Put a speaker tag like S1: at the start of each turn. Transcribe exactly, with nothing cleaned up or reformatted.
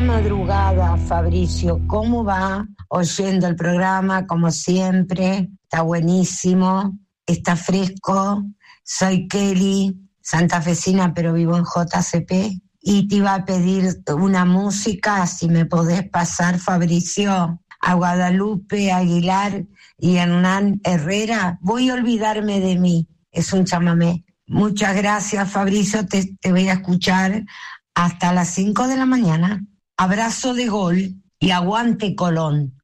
S1: madrugada, Fabricio, ¿cómo va? Oyendo el programa, como siempre, está buenísimo, está fresco. Soy Kelly, santafesina, pero vivo en J C P, y te iba a pedir una música, si me podés pasar, Fabricio, a Guadalupe Aguilar y Hernán Herrera. Voy a olvidarme de mí, es un chamamé. Muchas gracias, Fabricio, te, te voy a escuchar hasta las cinco de la mañana. Abrazo de gol y aguante Colón.